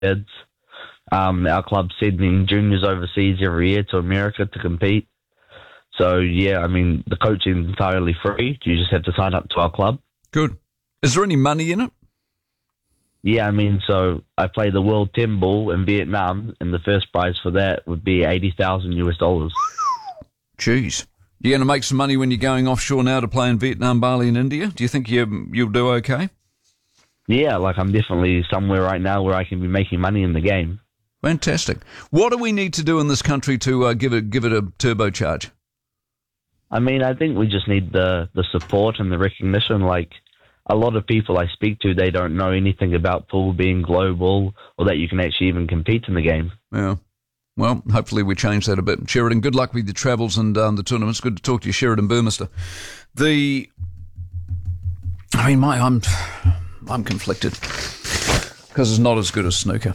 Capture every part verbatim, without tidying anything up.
kids. Um, our club's sending juniors overseas every year to America to compete. So, yeah, I mean, the coaching is entirely free. You just have to sign up to our club. Good. Is there any money in it? Yeah, I mean, so I play the World ten Ball in Vietnam, and the first prize for that would be eighty thousand US dollars. Jeez. You're going to make some money when you're going offshore now to play in Vietnam, Bali and India? Do you think you, you'll do okay? Yeah, like I'm definitely somewhere right now where I can be making money in the game. Fantastic. What do we need to do in this country to uh, give it give it a turbocharge? I mean, I think we just need the, the support and the recognition. Like, a lot of people I speak to, they don't know anything about pool being global or that you can actually even compete in the game. Yeah. Well, hopefully we change that a bit. Sheridan, good luck with your travels and um, the tournaments. Good to talk to you, Sheridan Burmester. The, I mean, my, I'm, I'm conflicted because it's not as good as snooker.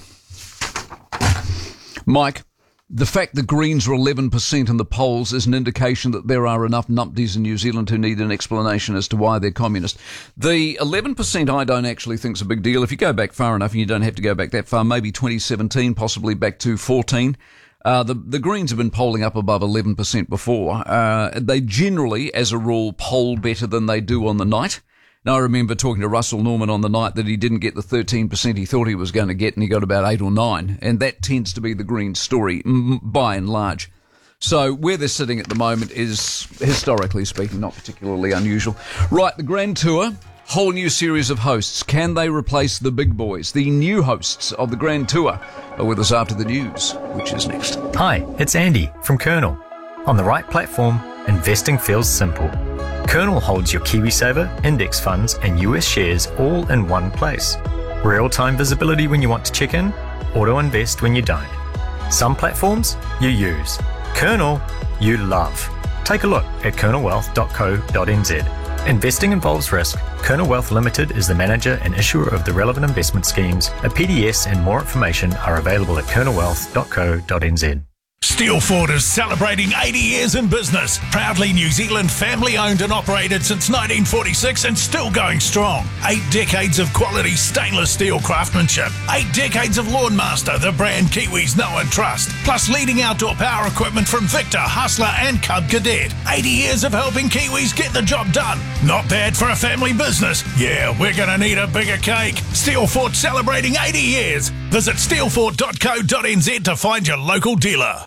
Mike, the fact the Greens are eleven percent in the polls is an indication that there are enough numpties in New Zealand who need an explanation as to why they're communist. The eleven percent I don't actually think is a big deal. If you go back far enough, and you don't have to go back that far, maybe twenty seventeen, possibly back to fourteen, uh, the, the Greens have been polling up above eleven percent before. Uh, they generally, as a rule, poll better than they do on the night. Now, I remember talking to Russell Norman on the night that he didn't get the thirteen percent he thought he was going to get, and he got about eight or nine. And that tends to be the Greens' story, m- by and large. So where they're sitting at the moment is, historically speaking, not particularly unusual. Right, the Grand Tour, whole new series of hosts. Can they replace the big boys? The new hosts of the Grand Tour are with us after the news, which is next. Hi, it's Andy from Kernel. On the right platform, investing feels simple. Kernel holds your KiwiSaver, index funds and U S shares all in one place. Real-time visibility when you want to check in, auto-invest when you don't. Some platforms you use. Kernel you love. Take a look at kernel wealth dot co dot n z. Investing involves risk. Kernel Wealth Limited is the manager and issuer of the relevant investment schemes. A P D S and more information are available at kernel wealth dot co dot n z. Steelfort is celebrating eighty years in business. Proudly New Zealand family owned and operated since nineteen forty-six and still going strong. Eight decades of quality stainless steel craftsmanship. Eight decades of Lawnmaster, the brand Kiwis know and trust. Plus leading outdoor power equipment from Victor, Hustler and Cub Cadet. eighty years of helping Kiwis get the job done. Not bad for a family business. Yeah, we're going to need a bigger cake. Steelfort celebrating eighty years. Visit steelfort dot co dot n z to find your local dealer.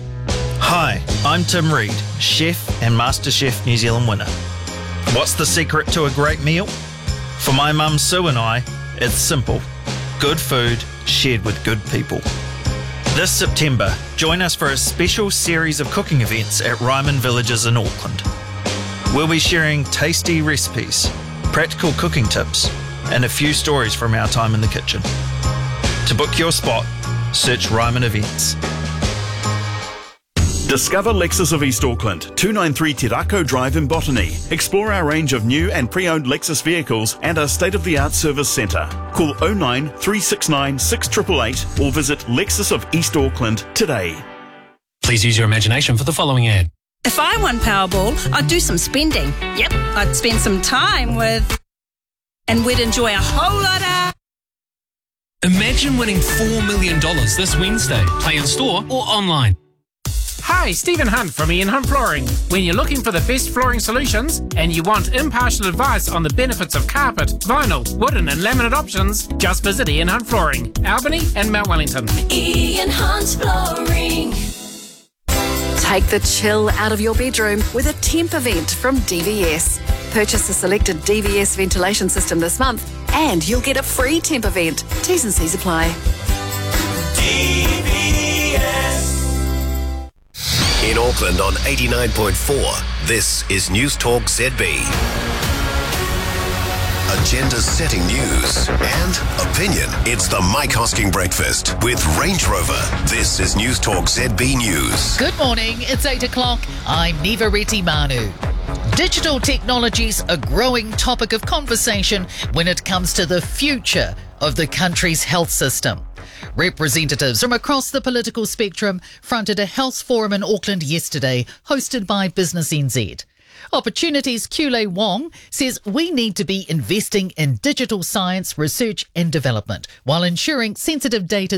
Hi, I'm Tim Reid, chef and MasterChef New Zealand winner. What's the secret to a great meal? For my mum Sue and I, it's simple. Good food shared with good people. This September, join us for a special series of cooking events at Ryman Villages in Auckland. We'll be sharing tasty recipes, practical cooking tips, and a few stories from our time in the kitchen. To book your spot, search Ryman Events. Discover Lexus of East Auckland, two ninety-three Te Rako Drive in Botany. Explore our range of new and pre-owned Lexus vehicles and our state-of-the-art service centre. Call oh nine, three six nine, six eight eight eight or visit Lexus of East Auckland today. Please use your imagination for the following ad. If I won Powerball, I'd do some spending. Yep, I'd spend some time with... and we'd enjoy a whole lot of... Imagine winning four million dollars this Wednesday. Play in store or online. Hi, Stephen Hunt from Ian Hunt Flooring. When you're looking for the best flooring solutions and you want impartial advice on the benefits of carpet, vinyl, wooden and laminate options, just visit Ian Hunt Flooring, Albany and Mount Wellington. Ian Hunt Flooring. Take the chill out of your bedroom with a temp event from D V S. Purchase a selected D V S ventilation system this month and you'll get a free temp event. T's and C's apply. D V S. In Auckland on eighty-nine point four, this is News Talk Z B. Agenda-setting news and opinion. It's the Mike Hosking Breakfast with Range Rover. This is News Talk Z B News. Good morning, it's eight o'clock. I'm Nivareti Manu. Digital technology's a growing topic of conversation when it comes to the future of the country's health system. Representatives from across the political spectrum fronted a health forum in Auckland yesterday, hosted by Business N Z. Opportunities' Kule Wong says we need to be investing in digital science, research and development while ensuring sensitive data